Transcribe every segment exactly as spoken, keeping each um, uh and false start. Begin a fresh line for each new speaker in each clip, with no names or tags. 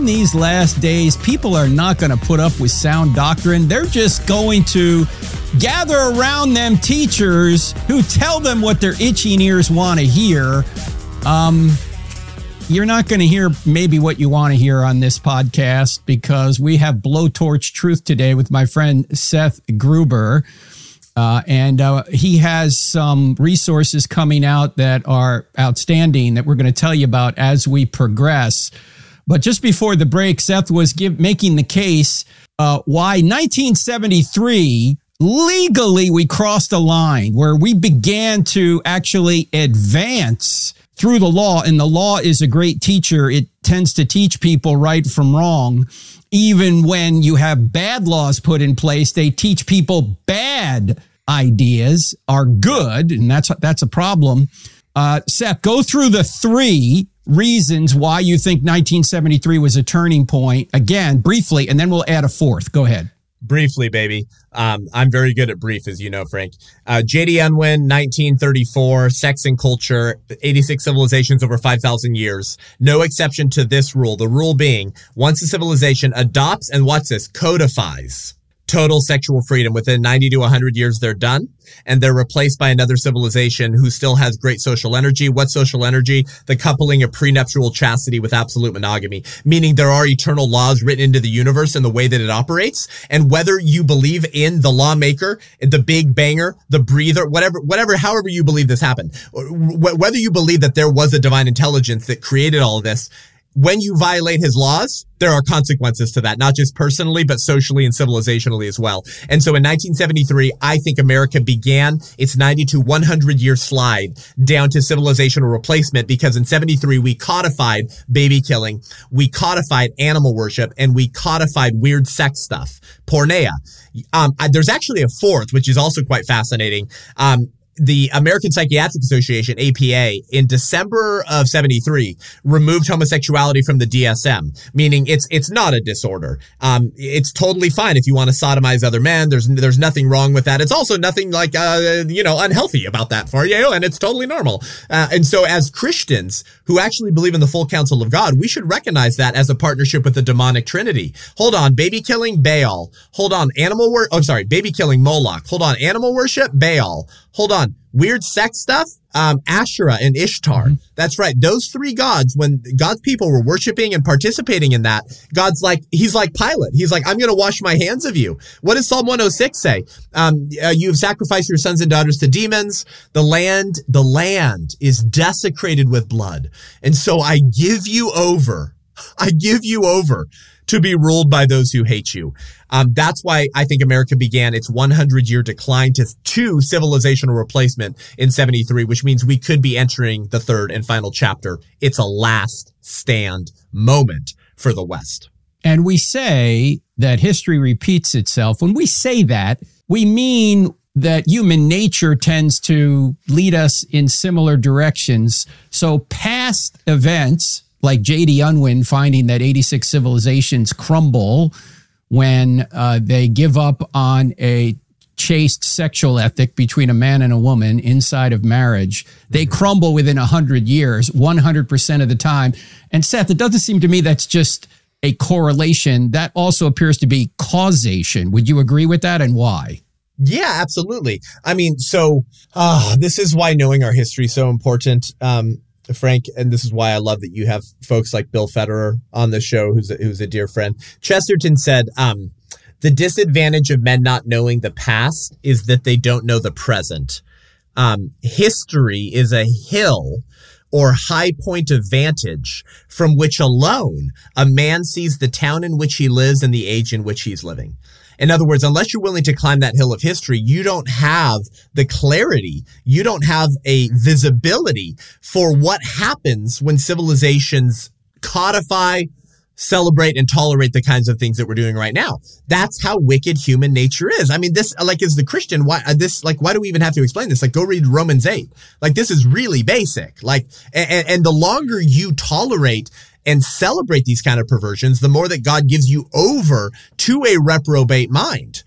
in these last days, people are not going to put up with sound doctrine. They're just going to gather around them teachers who tell them what their itching ears want to hear. Um, you're not going to hear maybe what you want to hear on this podcast, because we have Blowtorch Truth today with my friend Seth Gruber. Uh, and uh, he has some resources coming out that are outstanding that we're going to tell you about as we progress. But just before the break, Seth was give, making the case uh, why nineteen seventy-three, legally we crossed a line where we began to actually advance through the law. And the law is a great teacher. It tends to teach people right from wrong. Even when you have bad laws put in place, they teach people bad ideas are good, and that's that's a problem. Uh, Seth, go through the three reasons why you think nineteen seventy-three was a turning point, again, briefly, and then we'll add a fourth. Go ahead.
Briefly, baby. Um, I'm very good at brief, as you know, Frank. Uh, J D. Unwin, nineteen thirty-four, Sex and Culture, eighty-six civilizations over five thousand years. No exception to this rule. The rule being, once a civilization adopts and what's this, codifies total sexual freedom, within ninety to one hundred years, they're done. And they're replaced by another civilization who still has great social energy. What social energy? The coupling of prenuptial chastity with absolute monogamy, meaning there are eternal laws written into the universe and the way that it operates. And whether you believe in the lawmaker, the big banger, the breather, whatever, whatever, however you believe this happened, whether you believe that there was a divine intelligence that created all of this, when you violate his laws, there are consequences to that, not just personally, but socially and civilizationally as well. And so in nineteen seventy-three, I think America began its ninety to one hundred year slide down to civilizational replacement, because in seventy-three, we codified baby killing, we codified animal worship, and we codified weird sex stuff, porneia. Um, there's actually a fourth, which is also quite fascinating. Um, The American Psychiatric Association, A P A, in December of seventy-three, removed homosexuality from the D S M, meaning it's it's not a disorder. Um, it's totally fine if you want to sodomize other men. There's there's nothing wrong with that. It's also nothing like uh, you know unhealthy about that for you, and it's totally normal. Uh, and so, as Christians who actually believe in the full counsel of God, we should recognize that as a partnership with the demonic trinity. Hold on, baby killing, Baal. Hold on, animal worship. Oh, sorry, baby killing, Moloch. Hold on, animal worship, Baal. Hold on. Weird sex stuff, um, Asherah and Ishtar. Mm-hmm. That's right. Those three gods, when God's people were worshiping and participating in that, God's like, he's like Pilate. He's like, I'm going to wash my hands of you. What does Psalm one oh six say? Um, uh, you've sacrificed your sons and daughters to demons. The land, the land is desecrated with blood. And so I give you over. I give you over to be ruled by those who hate you. Um, that's why I think America began its one hundred year decline to, to civilizational replacement in seventy-three, which means we could be entering the third and final chapter. It's a last stand moment for the West.
And we say that history repeats itself. When we say that, we mean that human nature tends to lead us in similar directions. So past events, like J D. Unwin finding that eighty-six civilizations crumble when uh, they give up on a chaste sexual ethic between a man and a woman inside of marriage. They crumble within one hundred years, one hundred percent of the time. And Seth, it doesn't seem to me that's just a correlation. That also appears to be causation. Would you agree with that, and why?
Yeah, absolutely. I mean, so uh, this is why knowing our history is so important. Um, Frank, and this is why I love that you have folks like Bill Federer on the show, who's a, who's a dear friend. Chesterton said, um, the disadvantage of men not knowing the past is that they don't know the present. Um, history is a hill or high point of vantage from which alone a man sees the town in which he lives and the age in which he's living. In other words, unless you're willing to climb that hill of history, you don't have the clarity, you don't have a visibility for what happens when civilizations codify, celebrate, and tolerate the kinds of things that we're doing right now. That's how wicked human nature is. I mean, this, like, as the Christian, why this, like, why do we even have to explain this? Like, go read Romans eight. Like, this is really basic. Like, and, and the longer you tolerate and celebrate these kind of perversions, the more that God gives you over to a reprobate mind.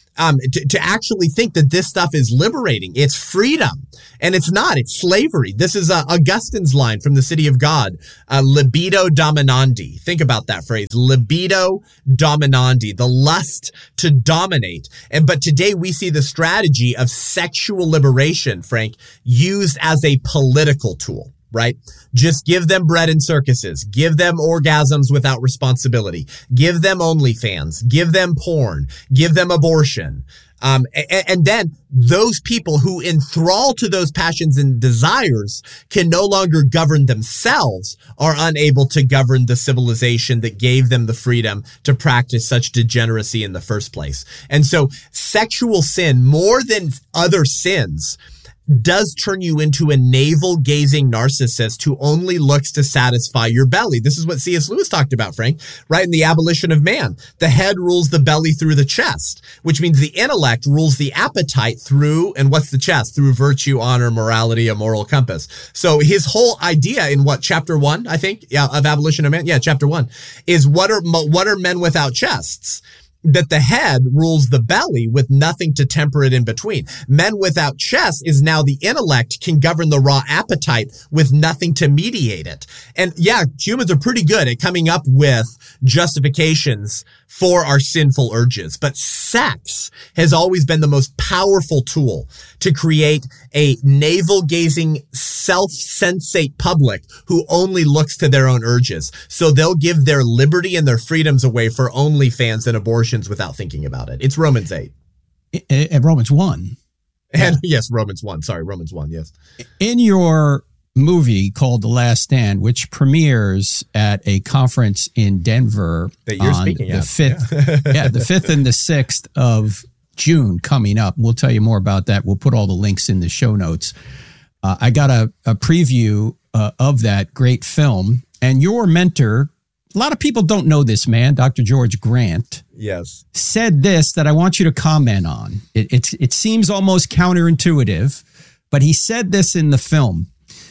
Um, to, to actually think that this stuff is liberating. It's freedom. And it's not. It's slavery. This is uh, Augustine's line from the City of God, uh, libido dominandi. Think about that phrase, libido dominandi, the lust to dominate. And but today we see the strategy of sexual liberation, Frank, used as a political tool. Right? Just give them bread and circuses. Give them orgasms without responsibility. Give them OnlyFans. Give them porn. Give them abortion. Um, and, and then those people who enthrall to those passions and desires can no longer govern themselves, are unable to govern the civilization that gave them the freedom to practice such degeneracy in the first place. And so sexual sin, more than other sins, does turn you into a navel-gazing narcissist who only looks to satisfy your belly. This is what C S Lewis talked about, Frank, right in The Abolition of Man. The head rules the belly through the chest, which means the intellect rules the appetite through, and what's the chest? Through virtue, honor, morality, a moral compass. So his whole idea in what, chapter one, I think, yeah, of Abolition of Man? Yeah, chapter one, is what are, what are men without chests? That the head rules the belly with nothing to temper it in between. Men without chest is now the intellect can govern the raw appetite with nothing to mediate it. And yeah, humans are pretty good at coming up with justifications for our sinful urges. But sex has always been the most powerful tool to create a navel-gazing, self-sensate public who only looks to their own urges. So they'll give their liberty and their freedoms away for OnlyFans and abortions without thinking about it. It's Romans eight.
And Romans one.
And yes, Romans one. Sorry, Romans one, yes.
In your movie called The Last Stand, which premieres at a conference in Denver
that you're
on
speaking
the
at.
fifth, yeah. yeah, the fifth and the sixth of June coming up. We'll tell you more about that. We'll put all the links in the show notes. Uh, I got a, a preview uh, of that great film, and your mentor, a lot of people don't know this man, Doctor George Grant.
Yes.
Said this that I want you to comment on. It, it, it seems almost counterintuitive, but he said this in the film.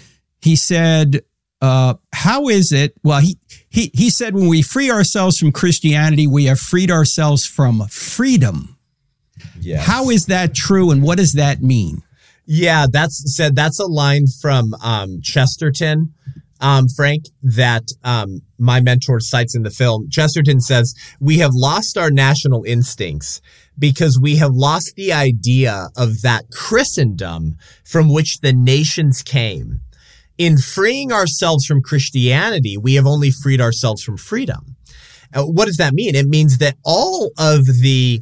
He said, uh, how is it? Well, he, he, he said, when we free ourselves from Christianity, we have freed ourselves from freedom.
Yes.
How is that true? And what does that mean?
Yeah, that's said. That's a line from um, Chesterton, um, Frank, that um, my mentor cites in the film. Chesterton says, we have lost our national instincts because we have lost the idea of that Christendom from which the nations came. In freeing ourselves from Christianity, we have only freed ourselves from freedom. Uh, what does that mean? It means that all of the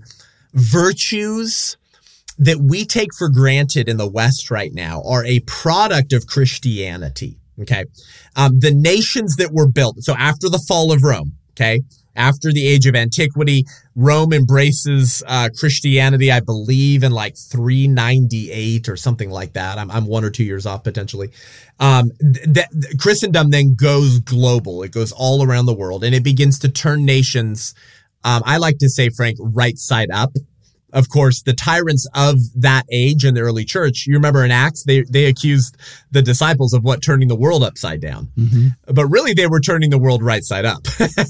virtues that we take for granted in the West right now are a product of Christianity. Okay. Um, the nations that were built. So after the fall of Rome, okay, after the age of antiquity, Rome embraces uh, Christianity, I believe, in like three ninety-eight or something like that. I'm, I'm one or two years off potentially. Um, that Christendom then goes global. It goes all around the world, and it begins to turn nations. Um, I like to say, Frank, right side up. Of course, the tyrants of that age in the early church, you remember in Acts, they, they accused the disciples of what? Turning the world upside down. Mm-hmm. But really, they were turning the world right side up.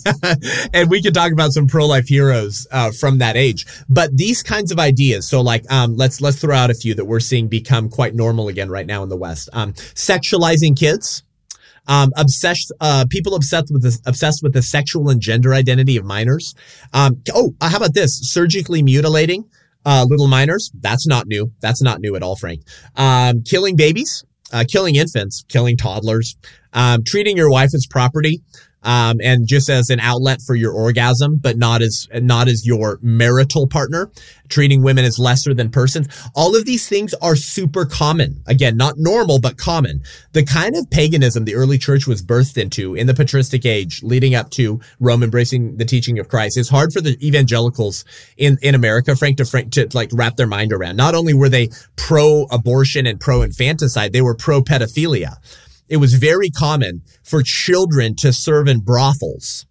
And we could talk about some pro-life heroes uh, from that age. But these kinds of ideas, so like, um, let's let's throw out a few that we're seeing become quite normal again right now in the West. Um, sexualizing kids. Um, obsessed, uh, people obsessed with the, obsessed with the sexual and gender identity of minors. Um, oh, how about this? Surgically mutilating, uh, little minors. That's not new. That's not new at all, Frank. Um, killing babies, uh, killing infants, killing toddlers, um, treating your wife as property. Um, and just as an outlet for your orgasm, but not as, not as your marital partner, treating women as lesser than persons. All of these things are super common. Again, not normal, but common. The kind of paganism the early church was birthed into in the patristic age, leading up to Rome embracing the teaching of Christ, is hard for the evangelicals in, in America, Frank, to, Frank, to like wrap their mind around. Not only were they pro-abortion and pro-infanticide, they were pro-pedophilia. It was very common for children to serve in brothels.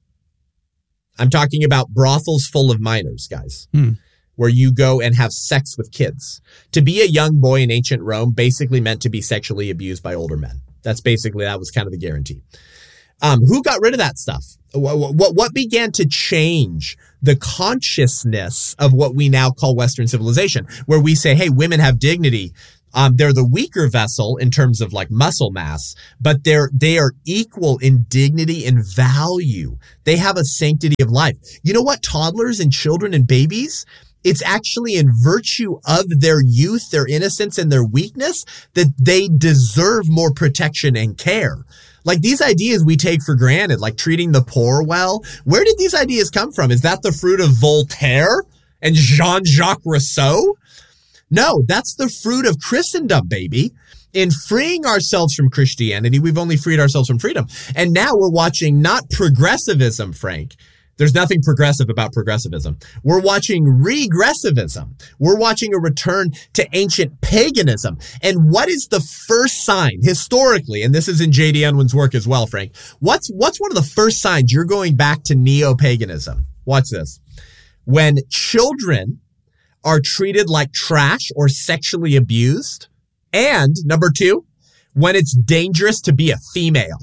I'm talking about brothels full of minors, guys, hmm. where you go and have sex with kids. To be a young boy in ancient Rome basically meant to be sexually abused by older men. That's basically, that was kind of the guarantee. Um, who got rid of that stuff? What, what, what began to change the consciousness of what we now call Western civilization, where we say, hey, women have dignity. Um, they're the weaker vessel in terms of like muscle mass, but they're, they are equal in dignity and value. They have a sanctity of life. You know what? Toddlers and children and babies, it's actually in virtue of their youth, their innocence, and their weakness that they deserve more protection and care. Like these ideas we take for granted, like treating the poor well. Where did these ideas come from? Is that the fruit of Voltaire and Jean-Jacques Rousseau? No, that's the fruit of Christendom, baby. In freeing ourselves from Christianity, we've only freed ourselves from freedom. And now we're watching not progressivism, Frank. There's nothing progressive about progressivism. We're watching regressivism. We're watching a return to ancient paganism. And what is the first sign historically? And this is in J D. Unwin's work as well, Frank. What's, what's one of the first signs you're going back to neo-paganism? Watch this. When children are treated like trash or sexually abused. And number two, when it's dangerous to be a female.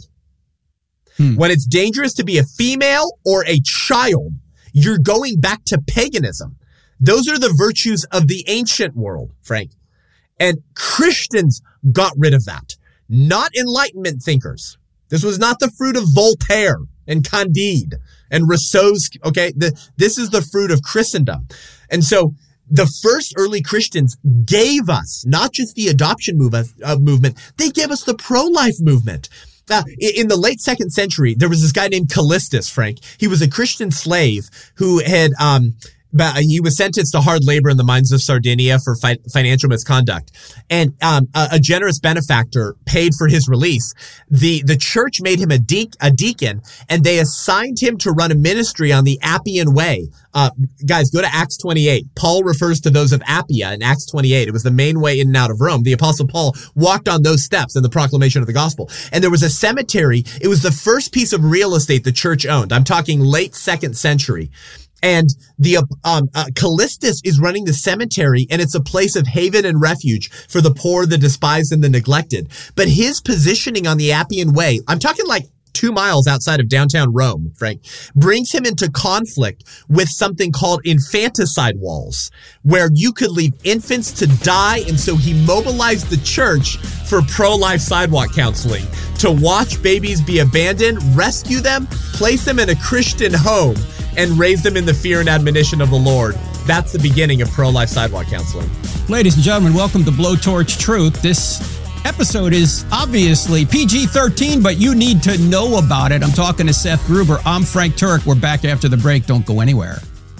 Hmm. When it's dangerous to be a female or a child, you're going back to paganism. Those are the virtues of the ancient world, Frank. And Christians got rid of that, not Enlightenment thinkers. This was not the fruit of Voltaire and Candide and Rousseau's, okay? The, this is the fruit of Christendom. And so the first early Christians gave us not just the adoption move, uh, movement, they gave us the pro-life movement. Uh, in the late second century, there was this guy named Callistus, Frank. He was a Christian slave who had, um, he was sentenced to hard labor in the mines of Sardinia for fi- financial misconduct. And, um, a, a generous benefactor paid for his release. The, the church made him a, de- a deacon, and they assigned him to run a ministry on the Appian Way. Uh, guys, go to Acts twenty-eight. Paul refers to those of Appia in Acts twenty-eight. It was the main way in and out of Rome. The apostle Paul walked on those steps in the proclamation of the gospel. And there was a cemetery. It was the first piece of real estate the church owned. I'm talking late second century. And the, um, uh, Callistus is running the cemetery, and it's a place of haven and refuge for the poor, the despised, and the neglected. But his positioning on the Appian Way, I'm talking like two miles outside of downtown Rome, Frank, brings him into conflict with something called infanticide walls, where you could leave infants to die. And so he mobilized the church for pro-life sidewalk counseling to watch babies be abandoned, rescue them, place them in a Christian home, and raise them in the fear and admonition of the Lord. That's the beginning of pro-life sidewalk counseling.
Ladies and gentlemen, welcome to Blowtorch Truth. This episode is obviously P G thirteen, but you need to know about it. I'm talking to Seth Gruber. I'm Frank Turek. We're back after the break. Don't go anywhere.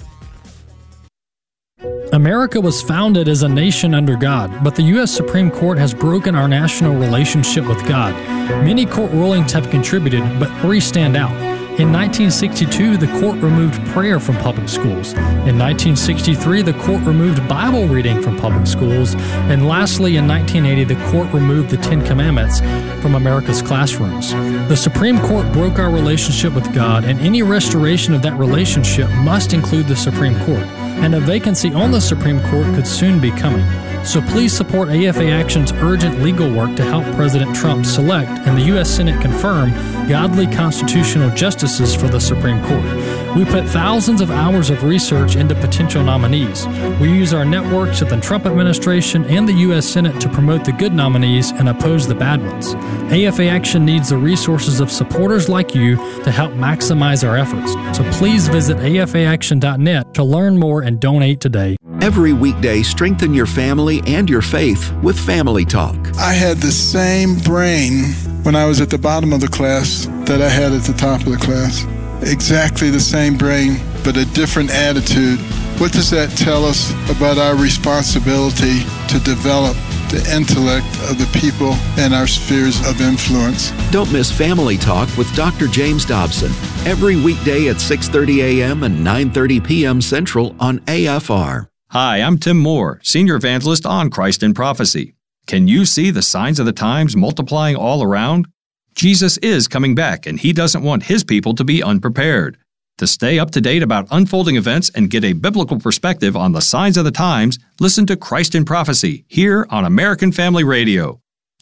America was founded as a nation under God, but the U S Supreme Court has broken our national relationship with God. Many court rulings have contributed, but three stand out. In nineteen sixty-two, the court removed prayer from public schools. In nineteen sixty-three, the court removed Bible reading from public schools. And lastly, in nineteen eighty, the court removed the Ten Commandments from America's classrooms. The Supreme Court broke our relationship with God, and any restoration of that relationship must include the Supreme Court. And a vacancy on the Supreme Court could soon be coming. So please support A F A Action's urgent legal work to help President Trump select and the U S Senate confirm godly constitutional justices for the Supreme Court. We put thousands of hours of research into potential nominees. We use our networks at the Trump administration and the U S Senate to promote the good nominees and oppose the bad ones. A F A Action needs the resources of supporters like you to help maximize our efforts. So please visit A F A action dot net to learn more and donate today.
Every weekday, strengthen your family and your faith with Family Talk.
I had the same brain when I was at the bottom of the class that I had at the top of the class. Exactly the same brain, but a different attitude. What does that tell us about our responsibility to develop the intellect of the people in our spheres of influence?
Don't miss Family Talk with Doctor James Dobson every weekday at six thirty a.m. and nine thirty p.m. Central on A F R.
Hi, I'm Tim Moore, Senior Evangelist on Christ in Prophecy. Can you see the signs of the times multiplying all around? Jesus is coming back, and He doesn't want His people to be unprepared. To stay up to date about unfolding events and get a biblical perspective on the signs of the times, listen to Christ in Prophecy here on American Family Radio.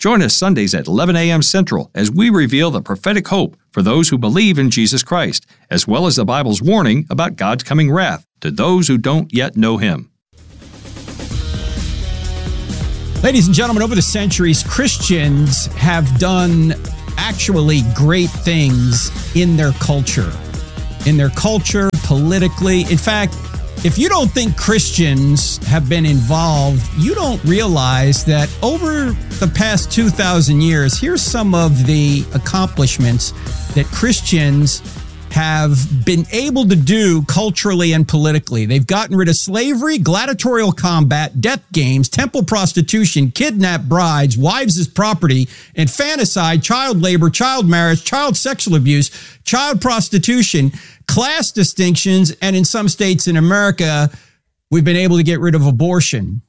Join us Sundays at eleven a.m. Central as we reveal the prophetic hope for those who believe in Jesus Christ, as well as the Bible's warning about God's coming wrath to those who don't yet know Him.
Ladies and gentlemen, over the centuries, Christians have done actually great things in their culture. In their culture, politically. In fact, if you don't think Christians have been involved, you don't realize that over the past two thousand years, here's some of the accomplishments that Christians have been able to do culturally and politically. They've gotten rid of slavery, gladiatorial combat, death games, temple prostitution, kidnapped brides, wives as property, infanticide, child labor, child marriage, child sexual abuse, child prostitution, class distinctions, and in some states in America, we've been able to get rid of abortion.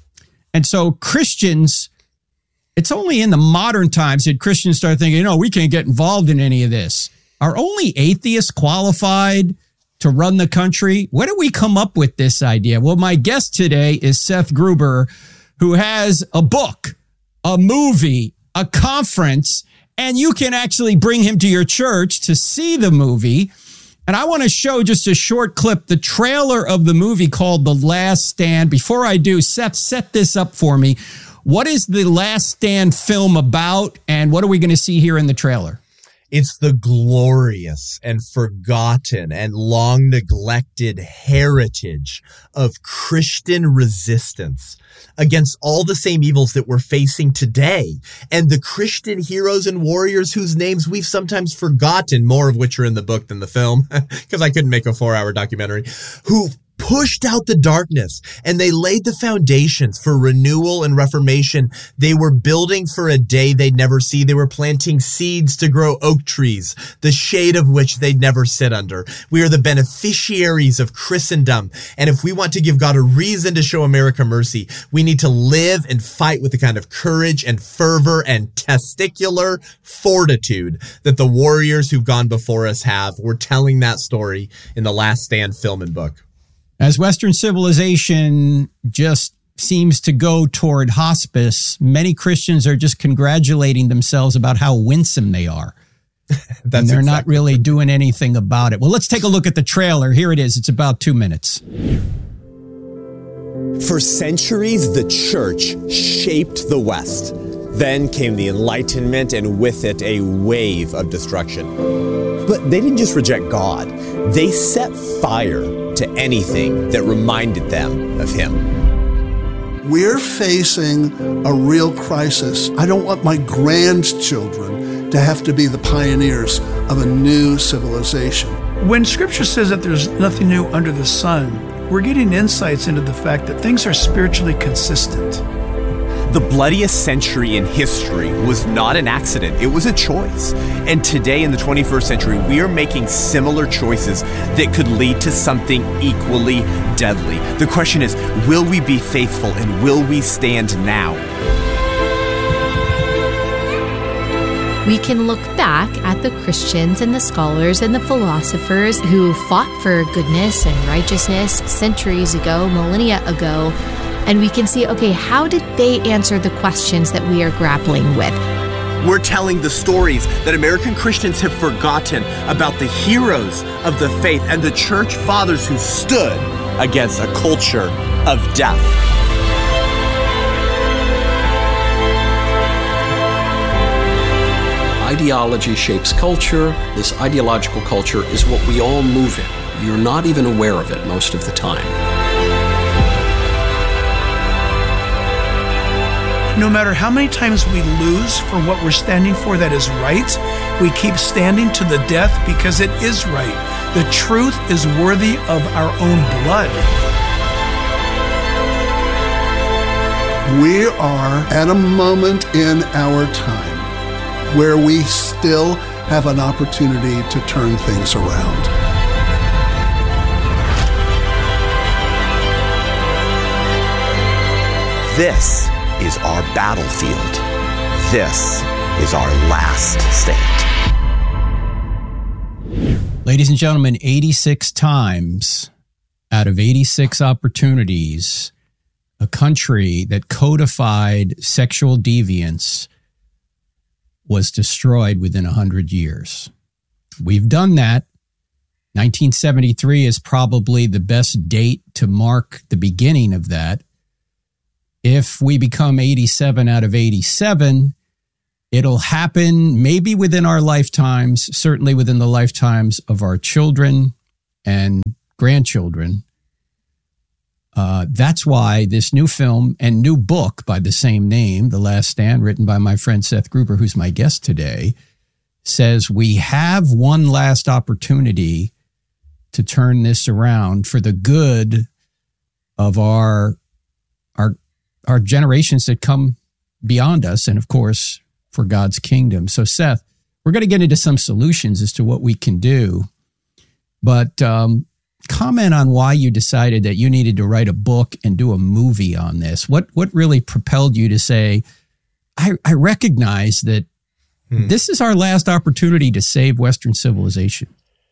And so Christians, it's only in the modern times that Christians start thinking, you know, we can't get involved in any of this. Are only atheists qualified to run the country? Where did we come up with this idea? Well, my guest today is Seth Gruber, who has a book, a movie, a conference, and you can actually bring him to your church to see the movie. And I want to show just a short clip, the trailer of the movie called The Last Stand. Before I do, Seth, set this up for me. What is The Last Stand film about, and what are we going to see here in the trailer?
It's the glorious and forgotten and long neglected heritage of Christian resistance against all the same evils that we're facing today, and the Christian heroes and warriors whose names we've sometimes forgotten, more of which are in the book than the film, because I couldn't make a four-hour documentary, who pushed out the darkness, and they laid the foundations for renewal and reformation. They were building for a day they'd never see. They were planting seeds to grow oak trees, the shade of which they'd never sit under. We are the beneficiaries of Christendom, and if we want to give God a reason to show America mercy, we need to live and fight with the kind of courage and fervor and testicular fortitude that the warriors who've gone before us have. We're telling that story in The Last Stand film and book.
As Western civilization just seems to go toward hospice, many Christians are just congratulating themselves about how winsome they are.
That's
and they're
exactly
not really doing anything about it. Well, let's take a look at the trailer. Here it is. It's about two minutes.
For centuries, the church shaped the West. Then came the Enlightenment, and with it, a wave of destruction. But they didn't just reject God. They set fire to anything that reminded them of Him.
We're facing a real crisis. I don't want my grandchildren to have to be the pioneers of a new civilization.
When Scripture says that there's nothing new under the sun, we're getting insights into the fact that things are spiritually consistent.
The bloodiest century in history was not an accident, it was a choice. And today in the twenty-first century, we are making similar choices that could lead to something equally deadly. The question is, will we be faithful and will we stand now?
We can look back at the Christians and the scholars and the philosophers who fought for goodness and righteousness centuries ago, millennia ago, and we can see, okay, how did they answer the questions that we are grappling with?
We're telling the stories that American Christians have forgotten about the heroes of the faith and the church fathers who stood against a culture of death.
Ideology shapes culture. This ideological culture is what we all move in. You're not even aware of it most of the time.
No matter how many times we lose for what we're standing for that is right, we keep standing to the death because it is right. The truth is worthy of our own blood.
We are at a moment in our time where we still have an opportunity to turn things around.
This is our battlefield. This is our last stand.
Ladies and gentlemen, eighty-six times out of eighty-six opportunities, a country that codified sexual deviance was destroyed within one hundred years. We've done that. nineteen seventy-three is probably the best date to mark the beginning of that. If we become eighty-seven out of eighty-seven, it'll happen maybe within our lifetimes, certainly within the lifetimes of our children and grandchildren. Uh, that's why this new film and new book by the same name, The Last Stand, written by my friend Seth Gruber, who's my guest today, says we have one last opportunity to turn this around for the good of our, our, our generations that come beyond us, and of course, for God's kingdom. So Seth, we're going to get into some solutions as to what we can do, but um, comment on why you decided that you needed to write a book and do a movie on this. What what really propelled you to say, I, I recognize that hmm. this is our last opportunity to save Western civilization?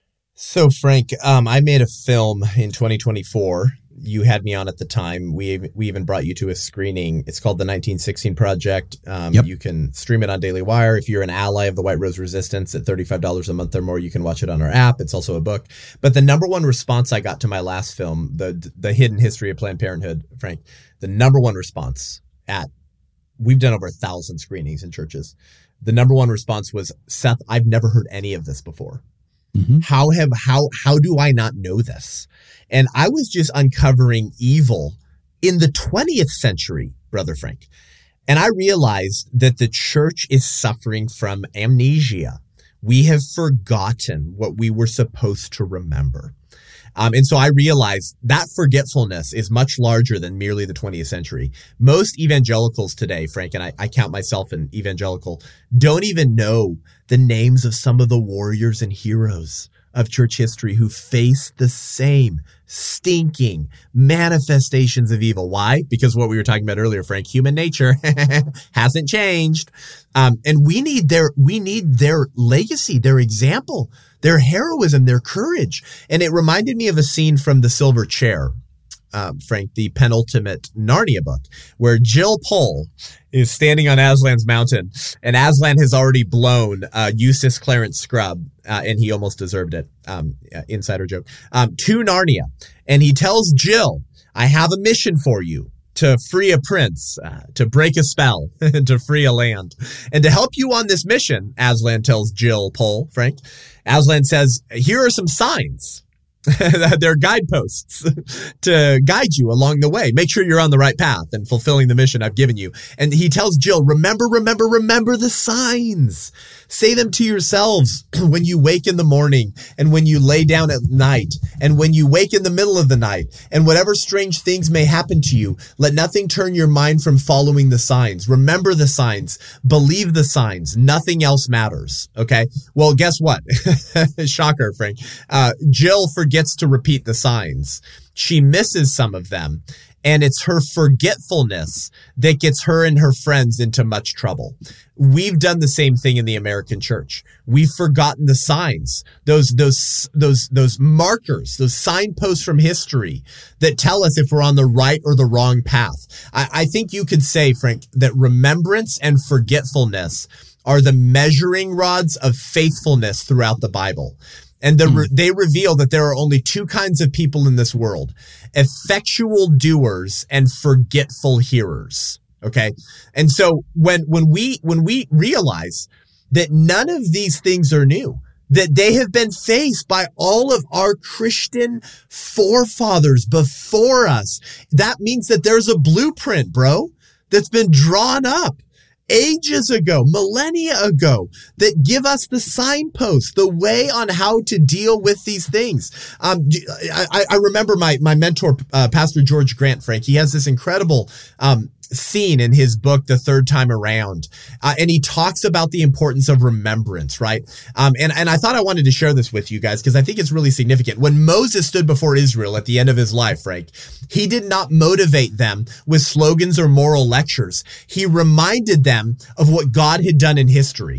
So, Frank, um, I made a film in twenty twenty-four. You had me on at the time. We we even brought you to a screening. It's called the nineteen sixteen Project. Um, yep. You can stream it on Daily Wire. If you're an ally of the White Rose Resistance at thirty-five dollars a month or more, you can watch it on our app. It's also a book. But the number one response I got to my last film, the the hidden history of Planned Parenthood, Frank, the number one response at, we've done over a thousand screenings in churches. The number one response was, Seth, I've never heard any of this before. Mm-hmm. How have how how do I not know this? And I was just uncovering evil in the twentieth century, Brother Frank. And I realized that the church is suffering from amnesia. We have forgotten what we were supposed to remember. Um, and so I realized that forgetfulness is much larger than merely the twentieth century. Most evangelicals today, Frank, and I, I count myself an evangelical, don't even know the names of some of the warriors and heroes of church history who faced the same stinking manifestations of evil. Why? Because what we were talking about earlier, Frank, human nature hasn't changed. Um, and we need their, we need their legacy, their example, their heroism, their courage. And it reminded me of a scene from The Silver Chair, um, Frank, the penultimate Narnia book, where Jill Pole is standing on Aslan's mountain, and Aslan has already blown uh, Eustace Clarence Scrubb, uh, and he almost deserved it. Um, insider joke. Um, to Narnia, and he tells Jill, "I have a mission for you: to free a prince, uh, to break a spell, to free a land, and to help you on this mission." Aslan tells Jill Pole, Frank. Aslan says, "Here are some signs." They're guideposts to guide you along the way. Make sure you're on the right path and fulfilling the mission I've given you. And he tells Jill, remember, remember, remember the signs. Say them to yourselves when you wake in the morning and when you lay down at night and when you wake in the middle of the night, and whatever strange things may happen to you, let nothing turn your mind from following the signs. Remember the signs. Believe the signs. Nothing else matters. Okay. Well, guess what? Shocker, Frank. Uh, Jill forgets to repeat the signs. She misses some of them. And it's her forgetfulness that gets her and her friends into much trouble. We've done the same thing in the American church. We've forgotten the signs, those, those, those, those markers, those signposts from history that tell us if we're on the right or the wrong path. I, I think you could say, Frank, that remembrance and forgetfulness are the measuring rods of faithfulness throughout the Bible. And the, mm. they reveal that there are only two kinds of people in this world: effectual doers and forgetful hearers. Okay. And so when, when we, when we realize that none of these things are new, that they have been faced by all of our Christian forefathers before us, that means that there's a blueprint, bro, that's been drawn up ages ago, millennia ago, that give us the signposts, the way on how to deal with these things. Um, I, I remember my, my mentor, uh, Pastor George Grant, Frank, he has this incredible, um, scene in his book, The Third Time Around. Uh, and he talks about the importance of remembrance, right? Um, and, and I thought I wanted to share this with you guys because I think it's really significant. When Moses stood before Israel at the end of his life, Frank, he did not motivate them with slogans or moral lectures. He reminded them of what God had done in history.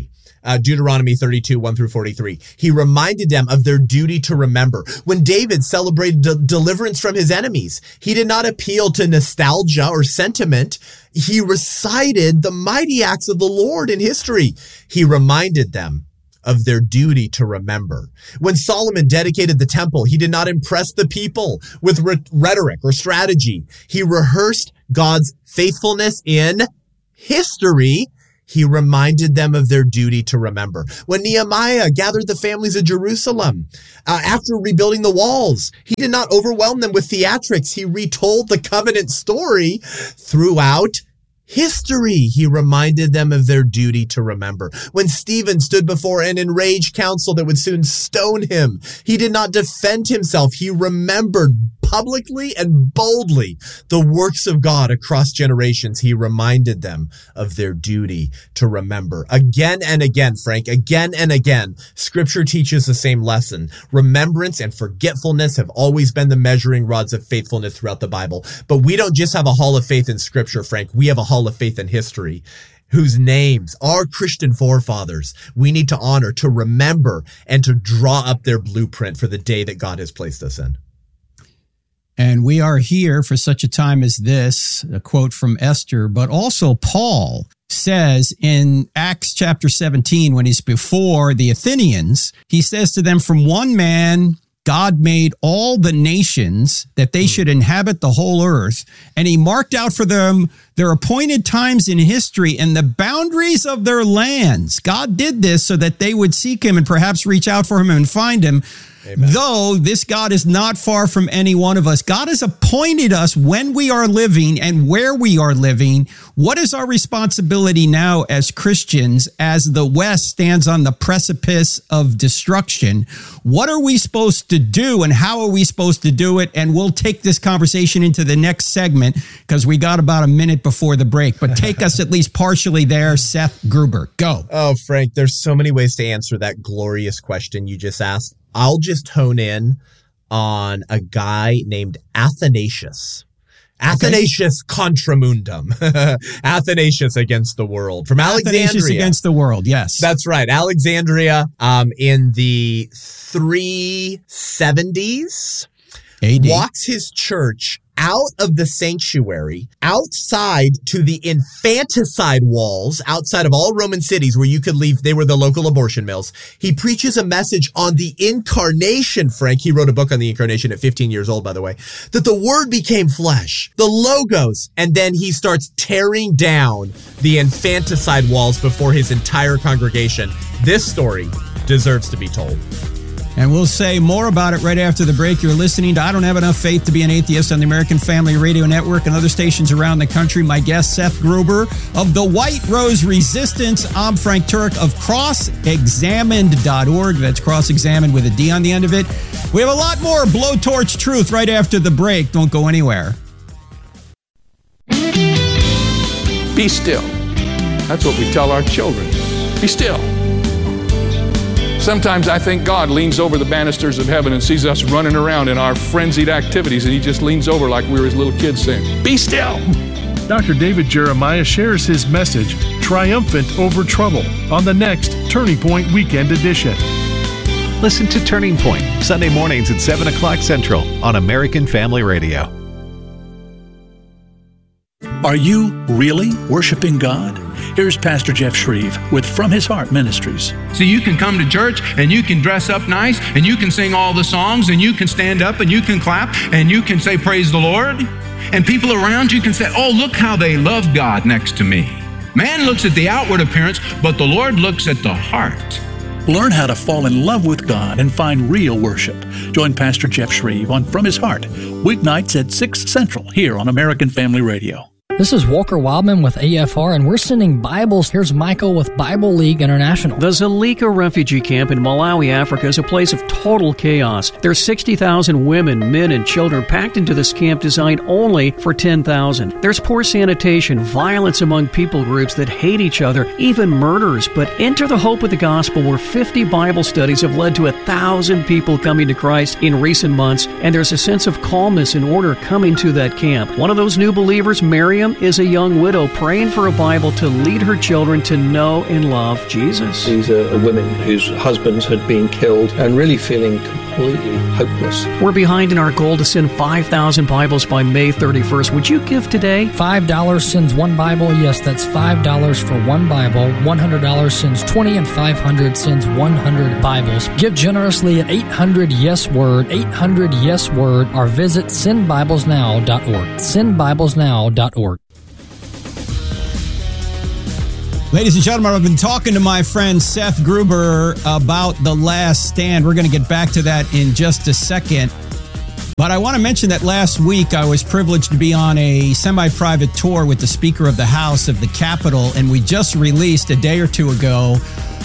Uh, Deuteronomy thirty-two, one through forty-three. He reminded them of their duty to remember. When David celebrated de- deliverance from his enemies, he did not appeal to nostalgia or sentiment. He recited the mighty acts of the Lord in history. He reminded them of their duty to remember. When Solomon dedicated the temple, he did not impress the people with re- rhetoric or strategy. He rehearsed God's faithfulness in history. He reminded them of their duty to remember. When Nehemiah gathered the families of Jerusalem, uh, after rebuilding the walls, he did not overwhelm them with theatrics. He retold the covenant story throughout history. He reminded them of their duty to remember. When Stephen stood before an enraged council that would soon stone him, he did not defend himself. He remembered publicly and boldly the works of God across generations. He reminded them of their duty to remember. Again and again, Frank, again and again, Scripture teaches the same lesson. Remembrance and forgetfulness have always been the measuring rods of faithfulness throughout the Bible. But we don't just have a hall of faith in Scripture, Frank. We have a hall of faith in history, whose names are Christian forefathers we need to honor, to remember, and to draw up their blueprint for the day that God has placed us in.
And we are here for such a time as this, a quote from Esther, but also Paul says in Acts chapter seventeen, when he's before the Athenians, he says to them, from one man, God made all the nations that they should inhabit the whole earth, and he marked out for them their appointed times in history and the boundaries of their lands. God did this so that they would seek him and perhaps reach out for him and find him. Amen. Though this God is not far from any one of us, God has appointed us when we are living and where we are living. What is our responsibility now as Christians as the West stands on the precipice of destruction? What are we supposed to do and how are we supposed to do it? And we'll take this conversation into the next segment because we got about a minute before the break, but take us at least partially there, Seth Gruber. Go.
Oh, Frank, there's so many ways to answer that glorious question you just asked. I'll just hone in on a guy named Athanasius. Athanasius okay. contra mundum. Athanasius against the world. From Alexandria.
Athanasius against the world, yes.
That's right. Alexandria um, in the three seventies. A D. Walks his church out of the sanctuary, outside to the infanticide walls, outside of all Roman cities where you could leave. They were the local abortion mills. He preaches a message on the incarnation, Frank. He wrote a book on the incarnation at fifteen years old, by the way, that the word became flesh, the logos, and then he starts tearing down the infanticide walls before his entire congregation. This story deserves to be told.
And we'll say more about it right after the break. You're listening to I Don't Have Enough Faith to Be an Atheist on the American Family Radio Network and other stations around the country. My guest, Seth Gruber of the White Rose Resistance. I'm Frank Turek of cross examined dot org. That's cross-examined with a D on the end of it. We have a lot more Blowtorch Truth right after the break. Don't go anywhere.
Be still. That's what we tell our children. Be still. Sometimes I think God leans over the banisters of heaven and sees us running around in our frenzied activities, and he just leans over like we were his little kids saying, be still.
Doctor David Jeremiah shares his message, Triumphant Over Trouble, on the next Turning Point Weekend Edition.
Listen to Turning Point, Sunday mornings at seven o'clock Central on American Family Radio.
Are you really worshiping God? Here's Pastor Jeff Shreve with From His Heart Ministries.
So you can come to church and you can dress up nice and you can sing all the songs and you can stand up and you can clap and you can say, praise the Lord. And people around you can say, oh, look how they love God next to me. Man looks at the outward appearance, but the Lord looks at the heart.
Learn how to fall in love with God and find real worship. Join Pastor Jeff Shreve on From His Heart, weeknights at six Central here on American Family Radio.
This is Walker Wildman with A F R, and we're sending Bibles. Here's Michael with Bible League International.
The Zulika refugee camp in Malawi, Africa is a place of total chaos. There's sixty thousand women, men, and children packed into this camp designed only for ten thousand. There's poor sanitation, violence among people groups that hate each other, even murders. But enter the hope of the gospel, where fifty Bible studies have led to a thousand people coming to Christ in recent months, and there's a sense of calmness and order coming to that camp. One of those new believers, Miriam, Miriam is a young widow praying for a Bible to lead her children to know and love Jesus.
These are women whose husbands had been killed and really feeling completely hopeless.
We're behind in our goal to send five thousand Bibles by May thirty-first. Would you give today?
five dollars sends one Bible. Yes, that's five dollars for one Bible. one hundred dollars sends twenty, and five hundred dollars sends one hundred Bibles. Give generously at eight hundred yes word, eight hundred yes word, or visit send bibles now dot org. send bibles now dot org.
Ladies and gentlemen, I've been talking to my friend Seth Gruber about The Last Stand. We're going to get back to that in just a second. But I want to mention that last week I was privileged to be on a semi-private tour with the Speaker of the House of the Capitol, and we just released a day or two ago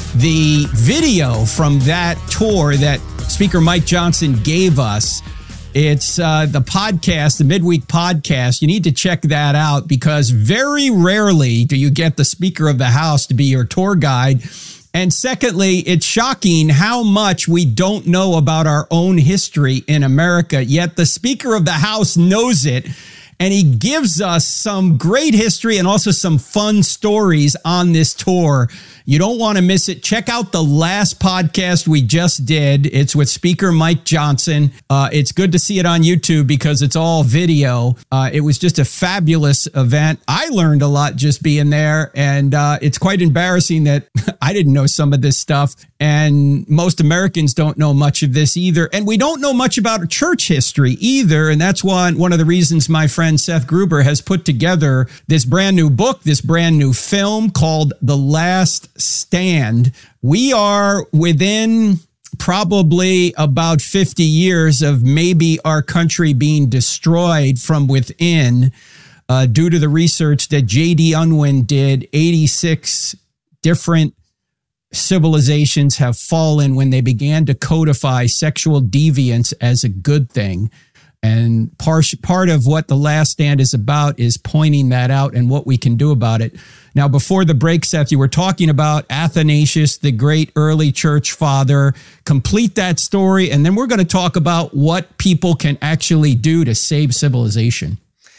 the video from that tour that Speaker Mike Johnson gave us. It's uh, the podcast, the midweek podcast. You need to check that out because very rarely do you get the Speaker of the House to be your tour guide. And secondly, it's shocking how much we don't know about our own history in America, yet the Speaker of the House knows it. And he gives us some great history and also some fun stories on this tour. You don't want to miss it. Check out the last podcast we just did. It's with Speaker Mike Johnson. Uh, it's good to see it on YouTube because it's all video. Uh, it was just a fabulous event. I learned a lot just being there. And uh, it's quite embarrassing that I didn't know some of this stuff. And most Americans don't know much of this either. And we don't know much about church history either. And that's one, one of the reasons my friend Seth Gruber has put together this brand new book, this brand new film called The Last Stand. We are within probably about fifty years of maybe our country being destroyed from within uh, due to the research that J D Unwin did. eighty-six different civilizations have fallen when they began to codify sexual deviance as a good thing. And part, part of what The Last Stand is about is pointing that out and what we can do about it. Now, before the break, Seth, you were talking about Athanasius, the great early church father. Complete that story, and then we're going to talk about what people can actually do to save civilization.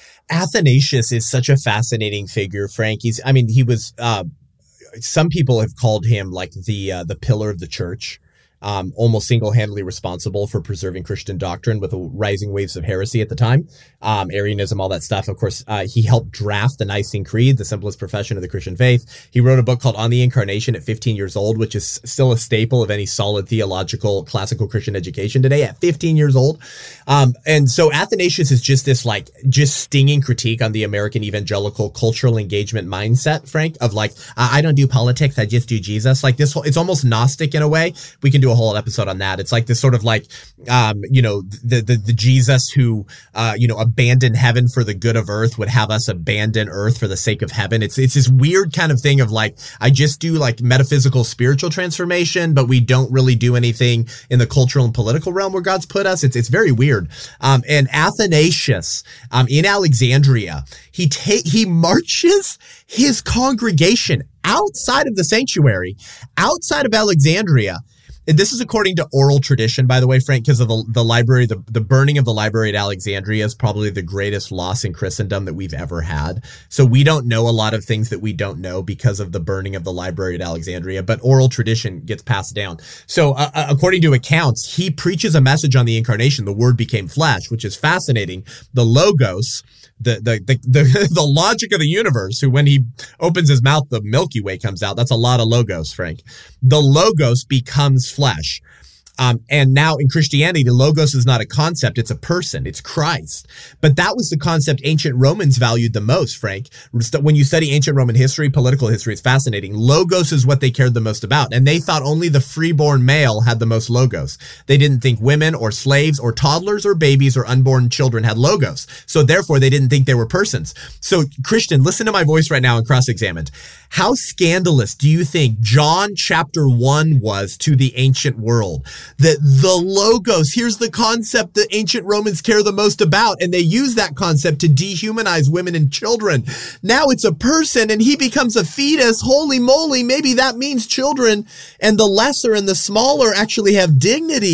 Athanasius is such a fascinating figure, Frank. He's, I mean, he was, uh, some people have called him like the, uh, the pillar of the church. Um, almost single-handedly responsible for preserving Christian doctrine with the rising waves of heresy at the time, um, Arianism, all that stuff. Of course, uh, he helped draft the Nicene Creed, the simplest profession of the Christian faith. He wrote a book called On the Incarnation at fifteen years old, which is still a staple of any solid theological, classical Christian education today at fifteen years old. Um, and so Athanasius is just this like, just stinging critique on the American evangelical cultural engagement mindset, Frank, of like, I don't do politics, I just do Jesus. Like this whole, it's almost Gnostic in a way. We can do a whole episode on that. It's like this sort of like, um, you know, the, the, the Jesus who, uh, you know, abandoned heaven for the good of earth would have us abandon earth for the sake of heaven. It's, it's this weird kind of thing of like, I just do like metaphysical spiritual transformation, but we don't really do anything in the cultural and political realm where God's put us. It's, it's very weird. Um, and Athanasius, um, in Alexandria, he ta- he marches his congregation outside of the sanctuary, outside of Alexandria. And this is according to oral tradition, by the way, Frank, because of the, the library, the, the burning of the library at Alexandria is probably the greatest loss in Christendom that we've ever had. So we don't know a lot of things that we don't know because of the burning of the library at Alexandria, but oral tradition gets passed down. So uh, according to accounts, he preaches a message on the incarnation. The word became flesh, which is fascinating. The Logos, The, the the the the logic of the universe, who when he opens his mouth, the Milky Way comes out. That's a lot of logos, Frank. The Logos becomes flesh. Um, and now in Christianity, the Logos is not a concept. It's a person. It's Christ. But that was the concept ancient Romans valued the most, Frank. When you study ancient Roman history, political history, it's fascinating. Logos is what they cared the most about. And they thought only the freeborn male had the most logos. They didn't think women or slaves or toddlers or babies or unborn children had logos. So therefore, they didn't think they were persons. So Christian, listen to my voice right now and cross-examined. How scandalous do you think John chapter one was to the ancient world? That the Logos, here's the concept that ancient Romans care the most about, and they use that concept to dehumanize women and children. Now it's a person and he becomes a fetus. Holy moly, maybe that means children and the lesser and the smaller actually have dignity.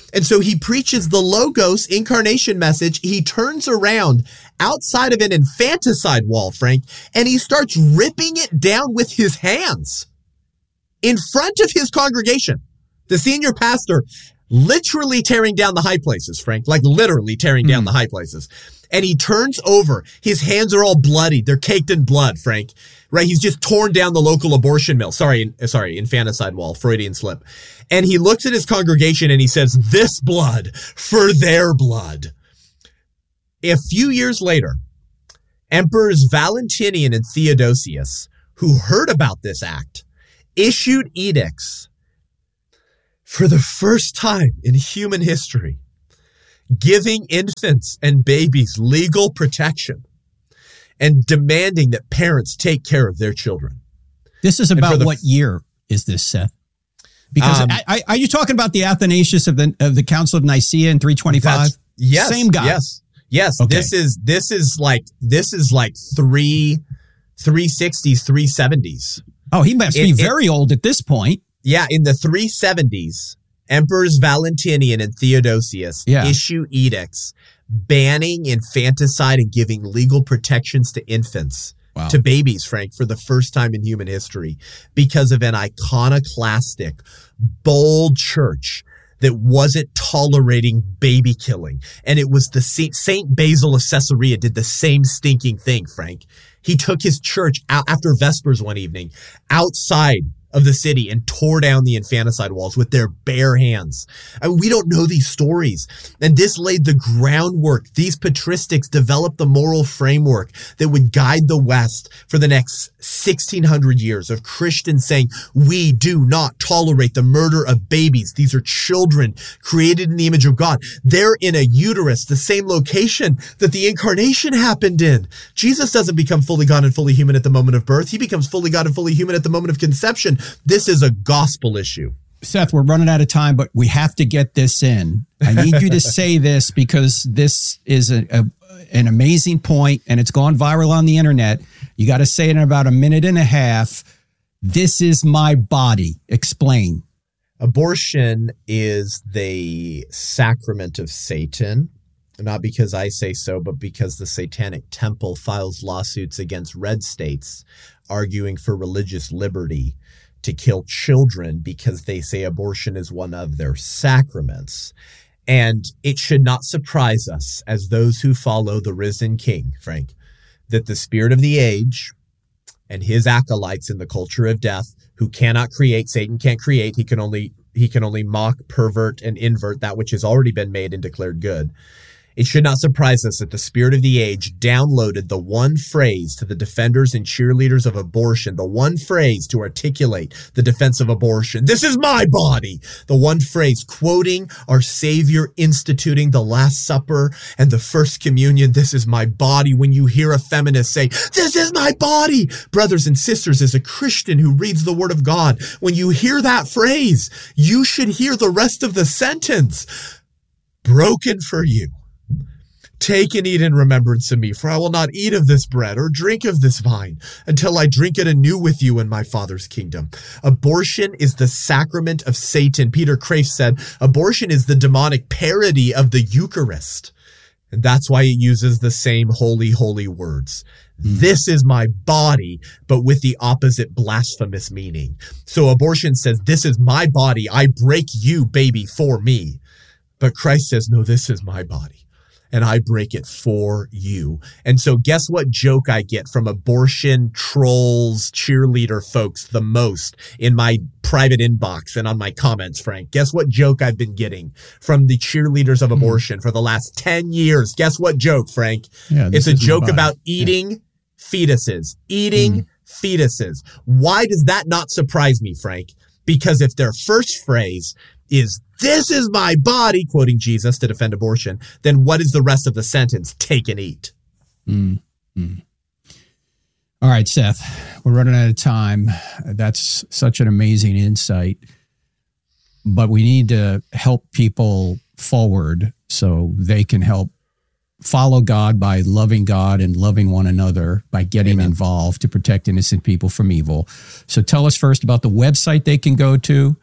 And so he preaches the Logos incarnation message. He turns around outside of an infanticide wall, Frank, and he starts ripping it down with his hands in front of his congregation. The senior pastor literally tearing down the high places, Frank, like literally tearing down mm. the high places. And he turns over. His hands are all bloody. They're caked in blood, Frank. Right? He's just torn down the local abortion mill. Sorry, sorry, infanticide wall, Freudian slip. And he looks at his congregation and he says, this blood for their blood. A few years later, Emperors Valentinian and Theodosius, who heard about this act, issued edicts for the first time in human history, giving infants and babies legal protection and demanding that parents take care of their children.
This is about what year is this, Seth? Because um, I, I, are you talking about the Athanasius of the of the Council of Nicaea in three twenty-five?
Yes,
same guy.
Yes, yes.
Okay.
This is this is like this is like three three sixties, three seventies.
Oh, he must be it, very it, old at this point.
Yeah, in the three seventies, Emperors Valentinian and Theodosius yeah. issue edicts banning infanticide and giving legal protections to infants, wow. to babies, Frank, for the first time in human history because of an iconoclastic, bold church that wasn't tolerating baby killing. And it was the Saint Basil of Caesarea did the same stinking thing, Frank. He took his church out after Vespers one evening outside of the city and tore down the infanticide walls with their bare hands. I mean, we don't know these stories. And this laid the groundwork. These patristics developed the moral framework that would guide the West for the next sixteen hundred years of Christians saying, we do not tolerate the murder of babies. These are children created in the image of God. They're in a uterus, the same location that the incarnation happened in. Jesus doesn't become fully God and fully human at the moment of birth. He becomes fully God and fully human at the moment of conception. This is a gospel issue.
Seth, we're running out of time, but we have to get this in. I need you to say this because this is a, a, an amazing point and it's gone viral on the internet. You got to say it in about a minute and a half. This is my body. Explain.
Abortion is the sacrament of Satan. Not because I say so, but because the Satanic Temple files lawsuits against red states arguing for religious liberty to kill children because they say abortion is one of their sacraments. And it should not surprise us as those who follow the risen King, Frank, that the spirit of the age and his acolytes in the culture of death who cannot create, Satan can't create, he can only he can only mock, pervert, and invert that which has already been made and declared good. It should not surprise us that the spirit of the age downloaded the one phrase to the defenders and cheerleaders of abortion, the one phrase to articulate the defense of abortion. This is my body. The one phrase quoting our Savior instituting the Last Supper and the First Communion. This is my body. When you hear a feminist say, this is my body, brothers and sisters, as a Christian who reads the Word of God, when you hear that phrase, you should hear the rest of the sentence. Broken for you. Take and eat in remembrance of me, for I will not eat of this bread or drink of this wine until I drink it anew with you in my Father's kingdom. Abortion is the sacrament of Satan. Peter Kreeft said, abortion is the demonic parody of the Eucharist. And that's why it uses the same holy, holy words. Mm. This is my body, but with the opposite blasphemous meaning. So abortion says, this is my body. I break you, baby, for me. But Christ says, no, this is my body. And I break it for you. And so guess what joke I get from abortion trolls, cheerleader folks the most in my private inbox and on my comments, Frank? Guess what joke I've been getting from the cheerleaders of abortion mm. for the last ten years? Guess what joke, Frank? Yeah, it's a joke about eating yeah. fetuses, eating mm. fetuses. Why does that not surprise me, Frank? Because if their first phrase is, this is my body, quoting Jesus to defend abortion, then what is the rest of the sentence? Take and eat.
Mm, mm. All right, Seth, we're running out of time. That's such an amazing insight. But we need to help people forward so they can help follow God by loving God and loving one another, by getting Amen. Involved to protect innocent people from evil. So tell us first about the website they can go to,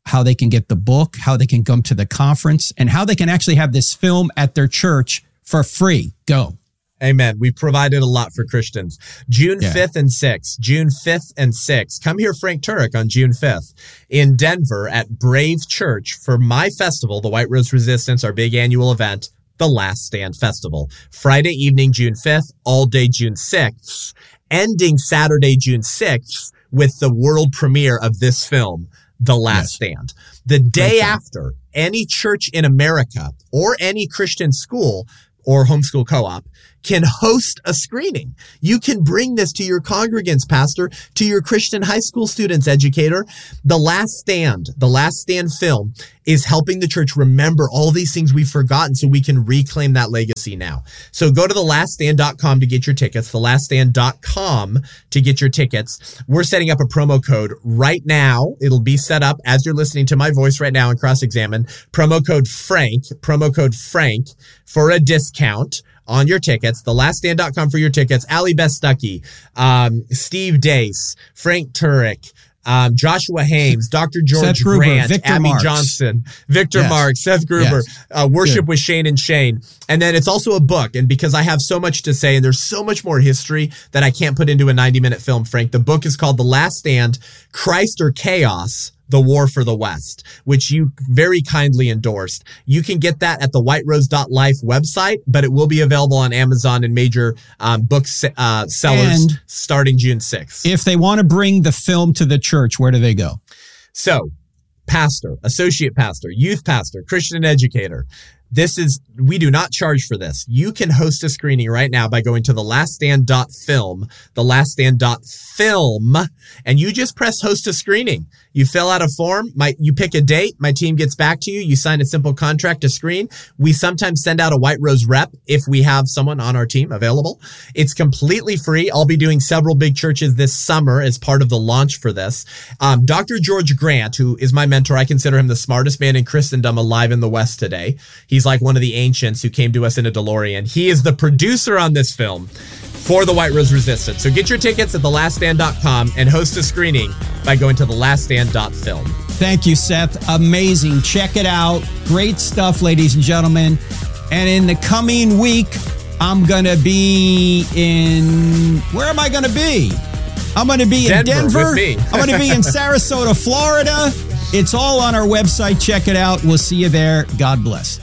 how they can get the book, how they can come to the conference, and how they can actually have this film at their church for free. Go.
Amen. We've provided a lot for Christians. June yeah. fifth and sixth. June fifth and sixth. Come here, Frank Turek, on June fifth in Denver at Brave Church for my festival, the White Rose Resistance, our big annual event, the Last Stand Festival. Friday evening, June fifth, all day June sixth, ending Saturday, June sixth with the world premiere of this film, The Last yes. Stand. The day after, any church in America or any Christian school or homeschool co-op can host a screening. You can bring this to your congregants, pastor, to your Christian high school students, educator. The Last Stand, the Last Stand film is helping the church remember all these things we've forgotten so we can reclaim that legacy now. So go to the last stand dot com to get your tickets, the last stand dot com to get your tickets. We're setting up a promo code right now. It'll be set up as you're listening to my voice right now and cross-examine. Promo code Frank, promo code Frank for a discount on your tickets, the last stand dot com for your tickets. Ali Beth Stuckey, um, Steve Dace, Frank Turek, um, Joshua Hames, Doctor George
Gruber,
Grant,
Victor
Abby
Marks.
Johnson, Victor
yes.
Marks, Seth Gruber,
yes.
uh, Worship
Good.
with Shane and Shane. And then it's also a book. And because I have so much to say and there's so much more history that I can't put into a ninety minute film, Frank, the book is called The Last Stand, Christ or Chaos, The War for the West, which you very kindly endorsed. You can get that at the white rose dot life website, but it will be available on Amazon and major um, book uh, sellers
and
starting June sixth.
If they want to bring the film to the church, where do they go?
So, pastor, associate pastor, youth pastor, Christian educator, this is, we do not charge for this. You can host a screening right now by going to the last stand dot film, the last stand dot film, and you just press host a screening. You fill out a form, my, you pick a date, my team gets back to you, you sign a simple contract to screen. We sometimes send out a White Rose rep if we have someone on our team available. It's completely free. I'll be doing several big churches this summer as part of the launch for this. Um, Doctor George Grant, who is my mentor, I consider him the smartest man in Christendom alive in the West today. He's like one of the ancients who came to us in a DeLorean. He is the producer on this film for the White Rose Resistance. So get your tickets at the last stand dot com and host a screening by going to the last stand dot film.
Thank you, Seth. Amazing. Check it out. Great stuff, ladies and gentlemen. And in the coming week, I'm going to be in... Where am I going to be? I'm going to be in
Denver.
Denver.
With me.
I'm going to be in Sarasota, Florida. It's all on our website. Check it out. We'll see you there. God bless.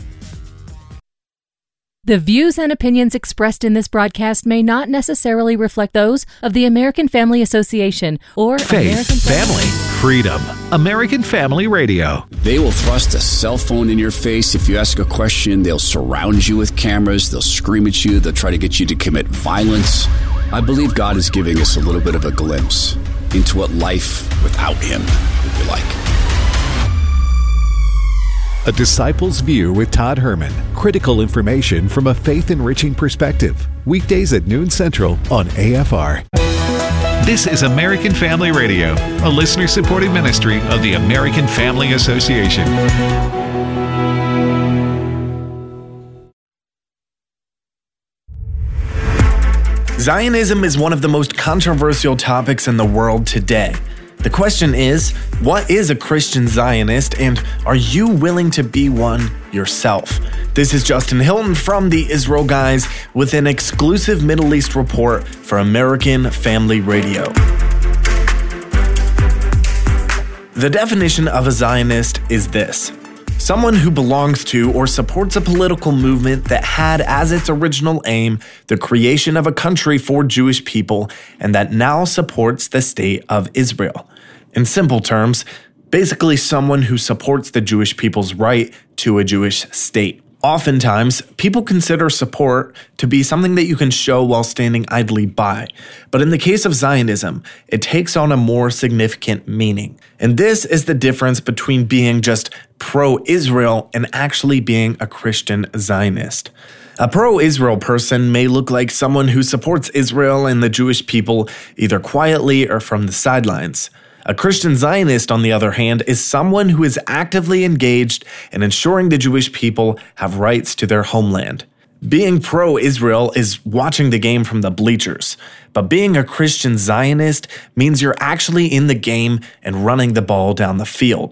The views and opinions expressed in this broadcast may not necessarily reflect those of the American Family Association or
Faith,
American
family, freedom. American Family Radio.
They will thrust a cell phone in your face. If you ask a question, they'll surround you with cameras. They'll scream at you. They'll try to get you to commit violence. I believe God is giving us a little bit of a glimpse into what life without Him would be like.
A Disciple's View with Todd Herman. Critical information from a faith-enriching perspective. Weekdays at noon Central on A F R. This is American Family Radio, a listener-supported ministry of the American Family Association.
Zionism is one of the most controversial topics in the world today. The question is, what is a Christian Zionist, and are you willing to be one yourself? This is Justin Hilton from the Israel Guys with an exclusive Middle East report for American Family Radio. The definition of a Zionist is this: someone who belongs to or supports a political movement that had as its original aim the creation of a country for Jewish people and that now supports the state of Israel. In simple terms, basically someone who supports the Jewish people's right to a Jewish state. Oftentimes, people consider support to be something that you can show while standing idly by. But in the case of Zionism, it takes on a more significant meaning. And this is the difference between being just pro-Israel and actually being a Christian Zionist. A pro-Israel person may look like someone who supports Israel and the Jewish people either quietly or from the sidelines. A Christian Zionist, on the other hand, is someone who is actively engaged in ensuring the Jewish people have rights to their homeland. Being pro-Israel is watching the game from the bleachers, but being a Christian Zionist means you're actually in the game and running the ball down the field.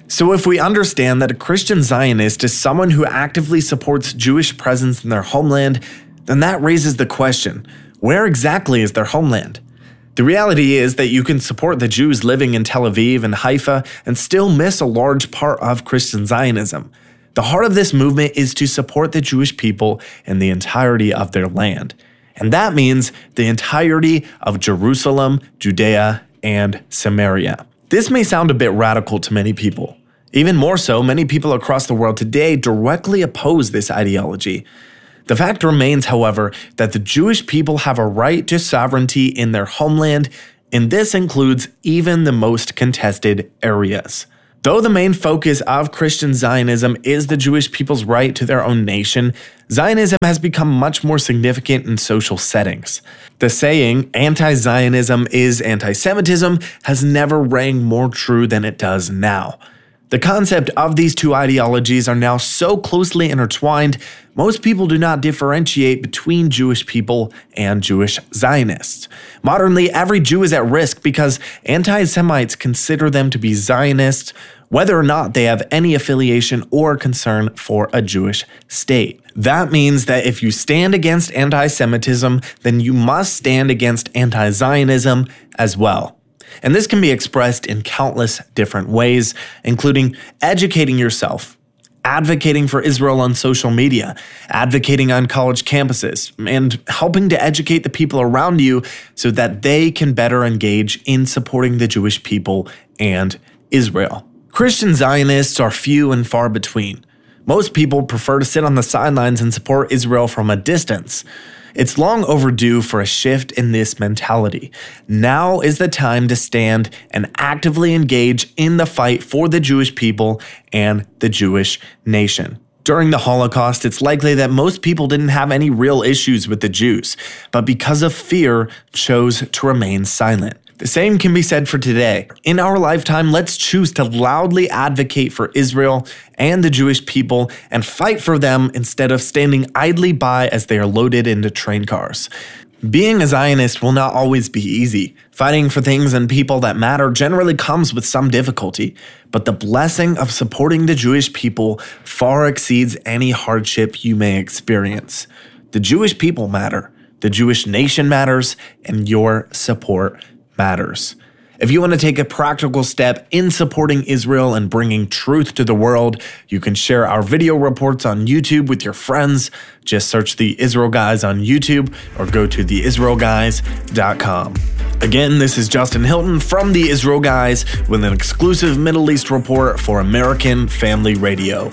So if we understand that a Christian Zionist is someone who actively supports Jewish presence in their homeland, then that raises the question, where exactly is their homeland? The reality is that you can support the Jews living in Tel Aviv and Haifa and still miss a large part of Christian Zionism. The heart of this movement is to support the Jewish people in the entirety of their land. And that means the entirety of Jerusalem, Judea, and Samaria. This may sound a bit radical to many people. Even more so, many people across the world today directly oppose this ideology. The fact remains, however, that the Jewish people have a right to sovereignty in their homeland, and this includes even the most contested areas. Though the main focus of Christian Zionism is the Jewish people's right to their own nation, Zionism has become much more significant in social settings. The saying, anti-Zionism is anti-Semitism, has never rang more true than it does now. The concept of these two ideologies are now so closely intertwined, most people do not differentiate between Jewish people and Jewish Zionists. Modernly, every Jew is at risk because anti-Semites consider them to be Zionists, whether or not they have any affiliation or concern for a Jewish state. That means that if you stand against anti-Semitism, then you must stand against anti-Zionism as well. And this can be expressed in countless different ways, including educating yourself, advocating for Israel on social media, advocating on college campuses, and helping to educate the people around you so that they can better engage in supporting the Jewish people and Israel. Christian Zionists are few and far between. Most people prefer to sit on the sidelines and support Israel from a distance. It's long overdue for a shift in this mentality. Now is the time to stand and actively engage in the fight for the Jewish people and the Jewish nation. During the Holocaust, it's likely that most people didn't have any real issues with the Jews, but because of fear, chose to remain silent. The same can be said for today. In our lifetime, let's choose to loudly advocate for Israel and the Jewish people and fight for them instead of standing idly by as they are loaded into train cars. Being a Zionist will not always be easy. Fighting for things and people that matter generally comes with some difficulty, but the blessing of supporting the Jewish people far exceeds any hardship you may experience. The Jewish people matter, the Jewish nation matters, and your support matters. If you want to take a practical step in supporting Israel and bringing truth to the world, you can share our video reports on YouTube with your friends. Just search The Israel Guys on YouTube or go to the israel guys dot com. Again, this is Justin Hilton from The Israel Guys with an exclusive Middle East report for American Family Radio.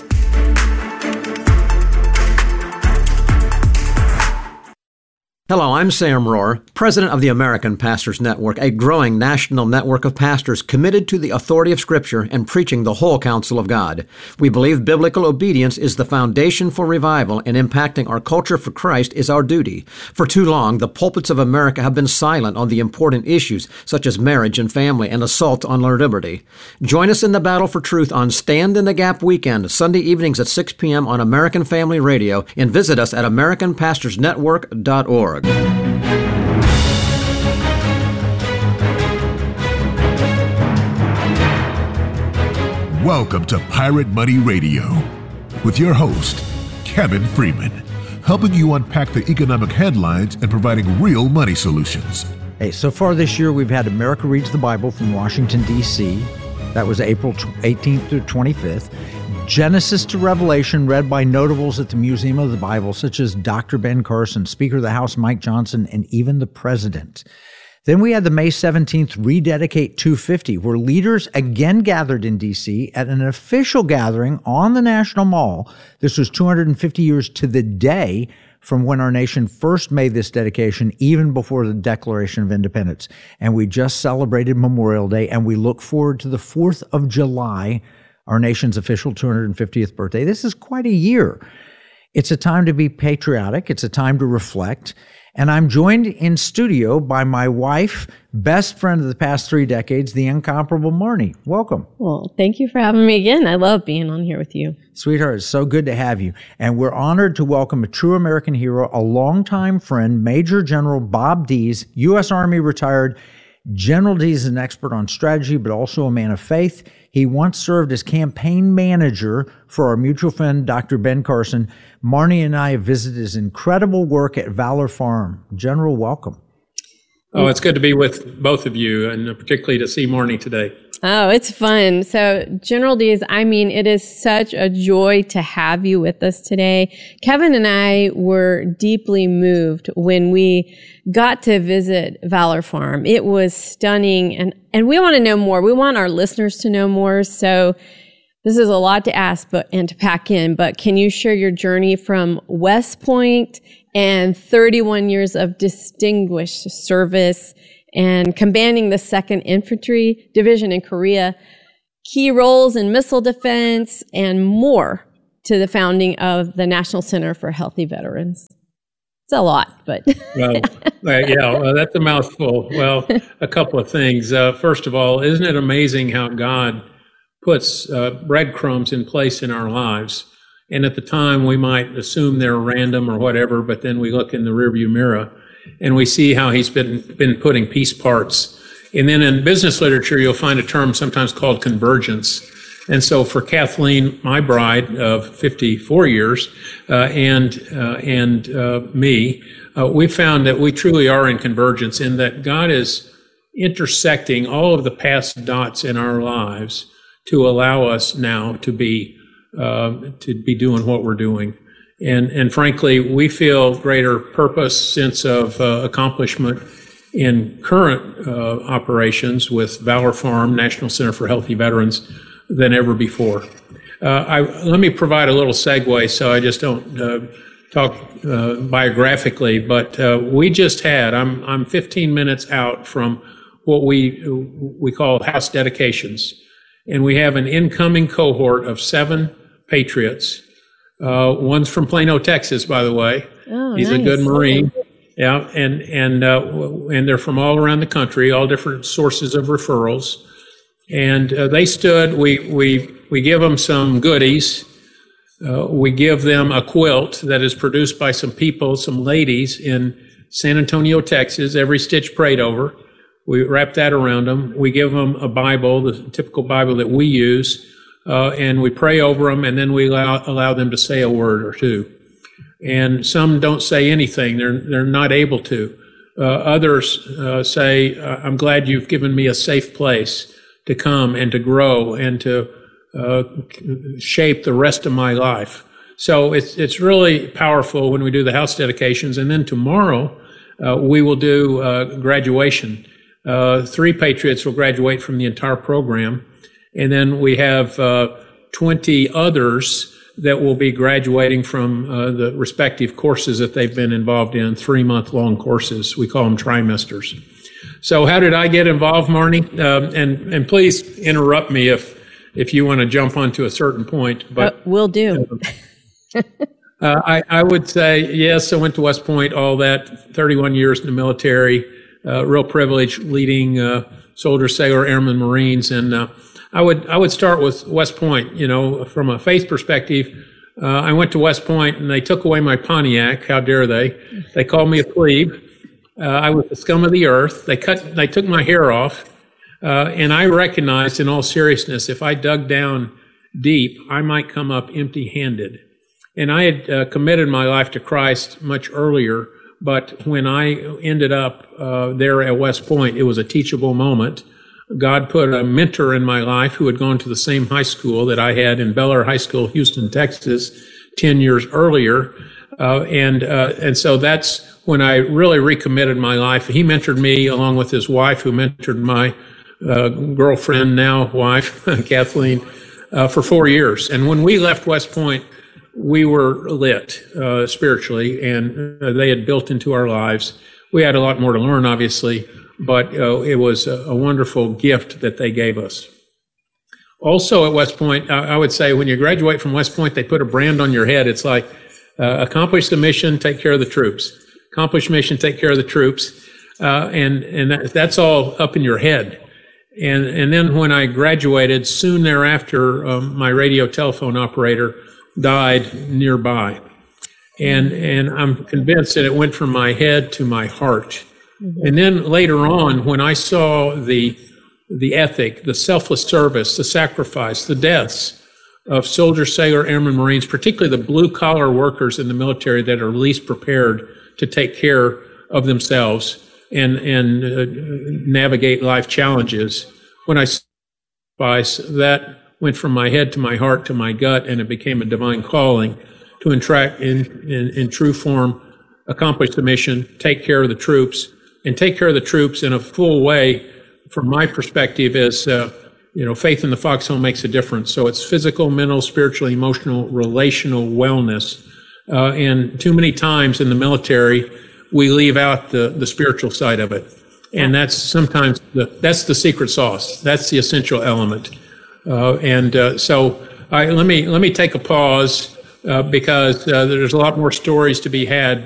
Hello, I'm Sam Rohr, president of the American Pastors Network, a growing national network of pastors committed to the authority of Scripture and preaching the whole counsel of God. We believe biblical obedience is the foundation for revival, and impacting our culture for Christ is our duty. For too long, the pulpits of America have been silent on the important issues such as marriage and family and assault on our liberty. Join us in the battle for truth on Stand in the Gap Weekend, Sunday evenings at six p.m. on American Family Radio, and visit us at american pastors network dot org.
Welcome to Pirate Money Radio with your host, Kevin Freeman, helping you unpack the economic headlines and providing real money solutions.
Hey, so far this year, we've had America Reads the Bible from Washington, D C That was April eighteenth through twenty-fifth. Genesis to Revelation, read by notables at the Museum of the Bible, such as Doctor Ben Carson, Speaker of the House Mike Johnson, and even the President. Then we had the May seventeenth Rededicate two fifty, where leaders again gathered in D C at an official gathering on the National Mall. This was two hundred fifty years to the day from when our nation first made this dedication, even before the Declaration of Independence. And we just celebrated Memorial Day, and we look forward to the fourth of July, our nation's official two hundred fiftieth birthday. This is quite a year. It's a time to be patriotic. It's a time to reflect. And I'm joined in studio by my wife, best friend of the past three decades, the incomparable Marnie. Welcome.
Well, thank you for having me again. I love being on here with you.
Sweetheart, it's so good to have you. And we're honored to welcome a true American hero, a longtime friend, Major General Bob Dees, U S Army retired, General D is an expert on strategy, but also a man of faith. He once served as campaign manager for our mutual friend, Doctor Ben Carson. Marnie and I have visited his incredible work at Valor Farm. General, welcome.
Oh, it's good to be with both of you, and particularly to see Marnie today.
Oh, it's fun. So, General Dees, I mean, it is such a joy to have you with us today. Kevin and I were deeply moved when we got to visit Valor Farm. It was stunning, and, and we want to know more. We want our listeners to know more. So, this is a lot to ask but and to pack in, but can you share your journey from West Point and thirty-one years of distinguished service and commanding the second Infantry Division in Korea, key roles in missile defense, and more to the founding of the National Center for Healthy Veterans? It's a lot, but...
well, uh, yeah, well, that's a mouthful. Well, a couple of things. Uh, first of all, isn't it amazing how God puts uh, breadcrumbs in place in our lives? And at the time, we might assume they're random or whatever, but then we look in the rearview mirror and we see how he's been been putting piece parts. And then in business literature, you'll find a term sometimes called convergence. And so for Kathleen, my bride of fifty-four years, uh, and uh, and uh, me, uh, we found that we truly are in convergence in that God is intersecting all of the past dots in our lives to allow us now to be uh, to be doing what we're doing. And, and frankly, we feel greater purpose, sense of uh, accomplishment in current uh, operations with Valor Farm, National Center for Healthy Veterans, than ever before. Uh, I, let me provide a little segue so I just don't uh, talk uh, biographically, but uh, we just had, I'm, I'm fifteen minutes out from what we, we call house dedications, and we have an incoming cohort of seven patriots. Uh, one's from Plano, Texas, by the way.
Oh,
He's
nice.
a good Marine. Yeah, and and uh, and they're from all around the country, all different sources of referrals. And uh, they stood. We we we give them some goodies. Uh, we give them a quilt that is produced by some people, some ladies in San Antonio, Texas. Every stitch prayed over. We wrap that around them. We give them a Bible, the typical Bible that we use. Uh, and we pray over them, and then we allow, allow them to say a word or two. And some don't say anything. They're, they're not able to. Uh, others uh, say, I'm glad you've given me a safe place to come and to grow and to uh, shape the rest of my life. So it's, it's really powerful when we do the house dedications. And then tomorrow, uh, we will do uh, graduation. Uh, three patriots will graduate from the entire program. And then we have uh, twenty others that will be graduating from uh, the respective courses that they've been involved in, three-month-long courses. We call them trimesters. So how did I get involved, Marnie? Um, and and please interrupt me if if you want to jump onto a certain point. But
uh, will do.
uh, I, I would say, yes, I went to West Point, all that, thirty-one years in the military, uh, real privilege leading uh, soldier, sailor, airmen, Marines, and uh, I would I would start with West Point. You know, from a faith perspective, uh, I went to West Point and they took away my Pontiac. How dare they? They called me a plebe. Uh, I was the scum of the earth. They cut. They took my hair off, uh, and I recognized, in all seriousness, if I dug down deep, I might come up empty-handed. And I had uh, committed my life to Christ much earlier, but when I ended up uh, there at West Point, it was a teachable moment. God put a mentor in my life who had gone to the same high school that I had in Bel Air High School, Houston, Texas, ten years earlier. Uh, and uh, and so that's when I really recommitted my life. He mentored me along with his wife, who mentored my uh, girlfriend, now wife, Kathleen, uh, for four years. And when we left West Point, we were lit uh, spiritually, and uh, they had built into our lives. We had a lot more to learn, obviously, but uh, it was a, a wonderful gift that they gave us. Also at West Point, I, I would say when you graduate from West Point, they put a brand on your head. It's like, uh, accomplish the mission, take care of the troops. Accomplish mission, take care of the troops. Uh, and and that, that's all up in your head. And, and then when I graduated, soon thereafter, um, my radio telephone operator died nearby. And and I'm convinced that it went from my head to my heart. And then later on, when I saw the the ethic, the selfless service, the sacrifice, the deaths of soldiers, sailor, airmen, Marines, particularly the blue-collar workers in the military that are least prepared to take care of themselves and, and uh, navigate life challenges. When I saw that went from my head to my heart to my gut, and it became a divine calling to interact in, in, in true form, accomplish the mission, take care of the troops, and take care of the troops in a full way. From my perspective, is uh, you know, faith in the foxhole makes a difference. So it's physical, mental, spiritual, emotional, relational wellness. Uh, and too many times in the military, we leave out the, the spiritual side of it. And that's sometimes the, that's the secret sauce. That's the essential element. Uh, and uh, so I, let me let me take a pause uh, because uh, there's a lot more stories to be had